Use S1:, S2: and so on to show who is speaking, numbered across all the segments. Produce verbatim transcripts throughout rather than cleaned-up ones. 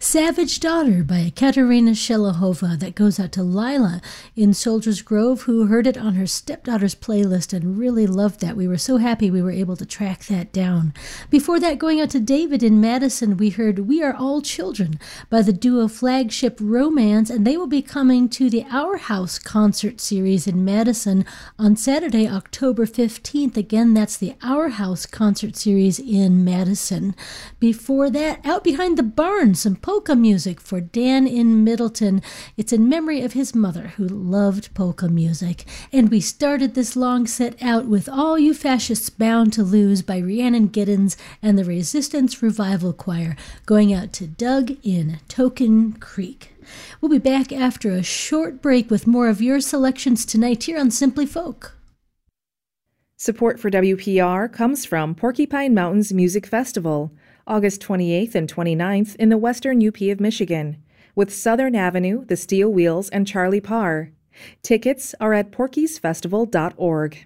S1: Savage Daughter by Katerina Shelahova. That goes out to Lila in Soldiers Grove, who heard it on her stepdaughter's playlist and really loved that. We were so happy we were able to track that down. Before that, going out to David in Madison, we heard We Are All Children by the duo Flagship Romance, and they will be coming to the Our House concert series in Madison on Saturday, October fifteenth. Again, that's the Our House concert series in Madison. Before that, Out Behind the Barn, some polka music for Dan in Middleton. It's in memory of his mother, who loved polka music. And we started this long set out with All You Fascists Bound to Lose by Rhiannon Giddens and the Resistance Revival Choir, going out to Doug in Token Creek. We'll be back after a short break with more of your selections tonight here on Simply Folk.
S2: Support for W P R comes from Porcupine Mountains Music Festival, August twenty-eighth and twenty-ninth in the western U P of Michigan, with Southern Avenue, the Steel Wheels, and Charlie Parr. Tickets are at porkies festival dot org.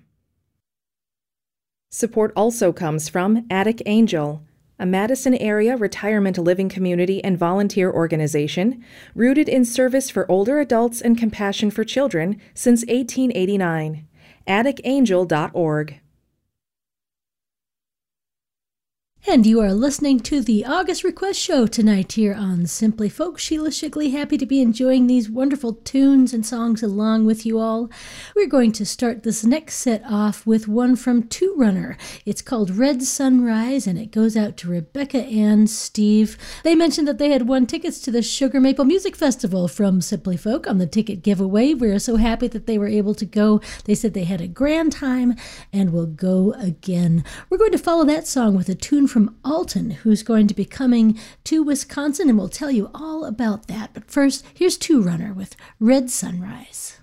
S2: Support also comes from Attic Angel, a Madison area retirement living community and volunteer organization rooted in service for older adults and compassion for children since eighteen eighty-nine. attic angel dot org.
S1: And you are listening to the August Request Show tonight here on Simply Folk. Sheila Shigley, happy to be enjoying these wonderful tunes and songs along with you all. We're going to start this next set off with one from Two Runner. It's called Red Sunrise, and it goes out to Rebecca and Steve. They mentioned that they had won tickets to the Sugar Maple Music Festival from Simply Folk on the ticket giveaway. We are so happy that they were able to go. They said they had a grand time and will go again. We're going to follow that song with a tune from Alton, who's going to be coming to Wisconsin, and we'll tell you all about that. But first, here's Two Runner with Red Sunrise.